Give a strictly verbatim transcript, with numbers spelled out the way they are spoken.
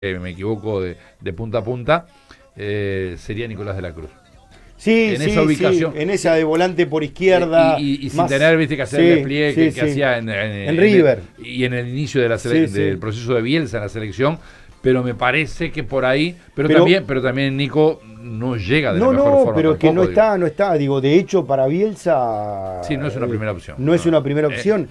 eh, me equivoco de, de punta a punta, eh, sería Nicolás de la Cruz. Sí, En sí, esa ubicación. sí, en esa de volante por izquierda. Y, y- y sin más, tener, viste, que hacer el sí, despliegue sí, que, sí. que hacía en, en- En en River. el- y en el inicio de la sele- Sí, del sí. proceso de Bielsa en la selección, pero me parece que por ahí, pero, Pero- también, pero también Nico no llega de No, la mejor no, forma. pero es que tampoco, no digo. está, no está. Digo, de hecho, para Bielsa. Sí, no es una eh, primera opción. No es una primera opción.